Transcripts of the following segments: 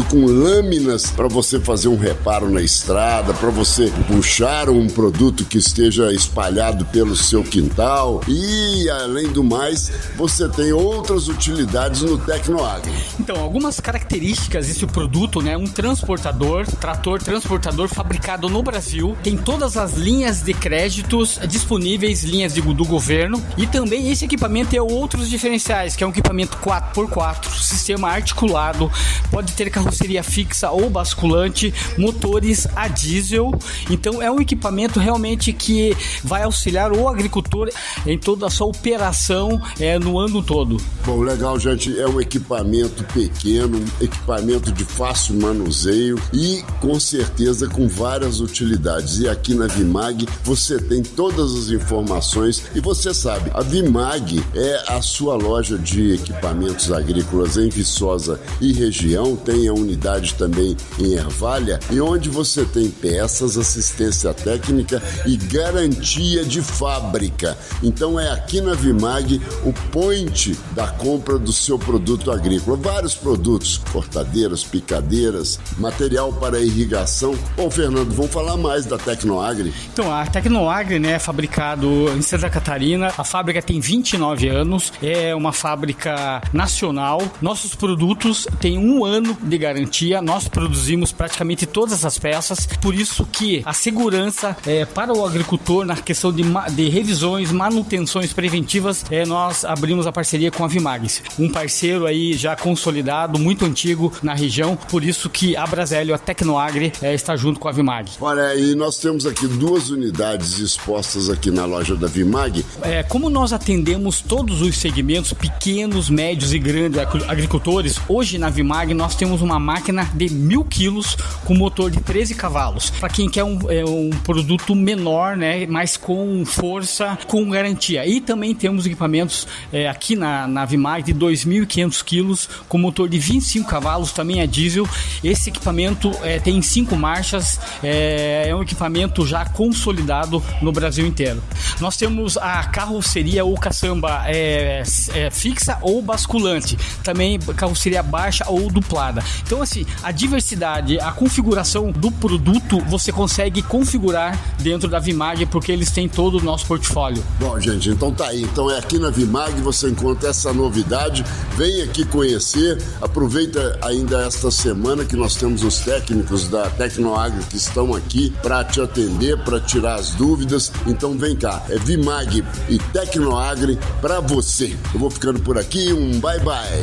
com lâminas para você fazer um reparo na estrada, para você puxar um produto que esteja espalhado pelo seu quintal e, além do mais, você tem outras utilidades no Tecnoagri. Então, algumas características desse produto, né? Um trator transportador fabricado no Brasil, tem todas as linhas de créditos disponíveis, linhas do governo, e também esse equipamento tem outros diferenciais, que é um equipamento 4x4, sistema articulado, pode ter carroceria fixa ou basculante, motores a diesel. Então é um equipamento realmente que vai auxiliar o agricultor em toda a sua operação no ano todo. Bom, legal, gente, é um equipamento pequeno, um equipamento de fácil manuseio e com certeza com várias utilidades. E aqui na Vimag você tem todas as informações e você sabe, a Vimag é a sua loja de equipamentos agrícolas em Viçosa e região, tem a unidade também em Ervalha, e onde você tem peças, assistência técnica e garantia de fábrica. Então é aqui na Vimag o point da compra do seu produto agrícola. Vários produtos, cortadeiras, picadeiras, material para irrigação. Bom, Fernando, vamos falar mais da Tecnoagri. Então, a Tecnoagri, né, é fabricado em Santa Catarina. A fábrica tem 29 anos, é uma fábrica nacional. Nossos produtos têm 1 ano de garantia. Nós produzimos praticamente todas as peças, por isso que a segurança para o agricultor na questão de revisões, manutenções preventivas, nós abrimos a parceria com a Vimag, um parceiro aí já consolidado, muito antigo na região, por isso que a Brasélio, a Tecnoagri, está junto com a Vimag. Olha, e nós temos aqui 2 unidades expostas aqui na loja da Vimag. Como nós atendemos todos os segmentos, pequenos, médios e grandes agricultores, hoje na Vimag nós temos uma máquina de 1.000 quilos com motor de 13 cavalos. Para quem quer um produto menor, né, mas com força, com garantia. E também temos equipamentos aqui na Vimag de 2.500 quilos com motor de 25 cavalos, também é diesel. Esse equipamento tem 5 marchas, é um equipamento já consolidado no Brasil inteiro. Nós temos a carroceria ou caçamba fixa ou basculante, também carroceria baixa ou duplada. Então, assim, a diversidade, a configuração do produto você consegue configurar dentro da Vimag, porque eles têm todo o nosso portfólio. Bom, gente, então tá aí. Então é aqui na Vimag você encontra essa novidade. Vem aqui conhecer. Aproveita ainda esta semana que nós temos os técnicos da Tecnoagri que estão aqui para te atender, para tirar as dúvidas. Então vem cá, é Vimag e Tecnoagri para você. Eu vou ficando por aqui, um bye-bye.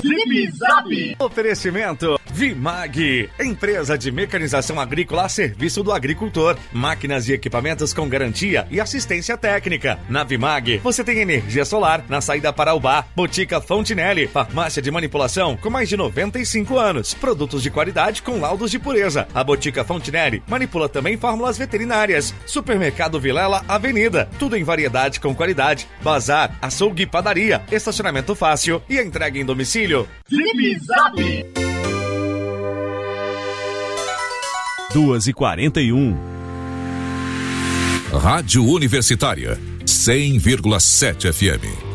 Oferecimento Vimag, empresa de mecanização agrícola a serviço do agricultor. Máquinas e equipamentos com garantia e assistência técnica. Na Vimag, você tem energia solar na saída para Ubá, Botica Fontinelli, farmácia de manipulação com mais de 95 anos. Produtos de qualidade com laudos de pureza. A Botica Fontinelli manipula também fórmulas veterinárias. Supermercado Vilela Avenida, tudo em variedade com qualidade. Bazar, açougue e padaria, estacionamento fácil e entrega em domicílio. Zip Zap! 2h41. Rádio Universitária 100,7 FM.